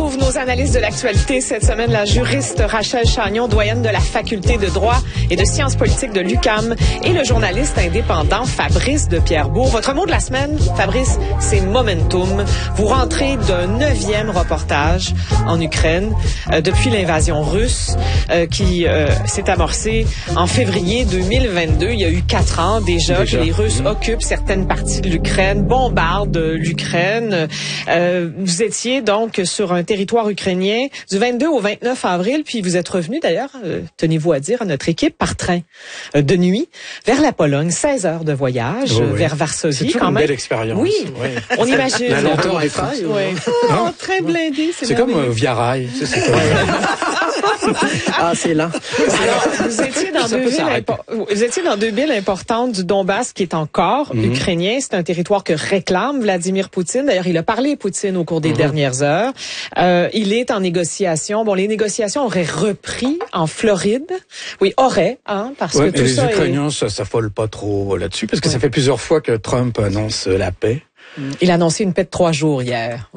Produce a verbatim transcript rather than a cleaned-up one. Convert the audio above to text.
retrouve nos analyses de l'actualité. Cette semaine, la juriste Rachel Chagnon, doyenne de la faculté de droit et de sciences politiques de l'U Q A M, et le journaliste indépendant Fabrice de Pierrebourg. Votre mot de la semaine, Fabrice, c'est momentum. Vous rentrez d'un neuvième reportage en Ukraine euh, depuis l'invasion russe euh, qui euh, s'est amorcée en février deux mille vingt-deux. Il y a eu quatre ans déjà, déjà. que les Russes mmh. occupent certaines parties de l'Ukraine, bombardent l'Ukraine. Euh, vous étiez donc sur un territoire ukrainien du vingt-deux au vingt-neuf avril, puis vous êtes revenu d'ailleurs, euh, tenez-vous à dire, à notre équipe par train euh, de nuit vers la Pologne, seize heures de voyage oh, oui. vers Varsovie. C'est toujours quand une même. belle expérience. Oui, oui. On imagine. La lenteur des trains. Oui. Oh, très blindé. C'est, c'est comme euh, Via Rail. C'est, c'est comme... ah, c'est lent. Alors, vous étiez dans deux villes impo- vous étiez dans deux villes importantes du Donbass qui est encore mm-hmm. ukrainien. C'est un territoire que réclame Vladimir Poutine. D'ailleurs, il a parlé Poutine au cours des mm-hmm. dernières heures. Euh, il est en négociation. Bon, les négociations auraient repris en Floride. Oui, auraient, hein, parce ouais, que tout les ça Ukrainiens, est... ça s'affole pas trop là-dessus, parce que ouais. ça fait plusieurs fois que Trump annonce la paix. Il a annoncé une paix de trois jours hier.